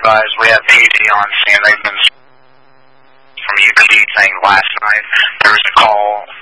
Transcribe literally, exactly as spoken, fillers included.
advised, we have P D on scene. They've been from U P D saying last night there was a call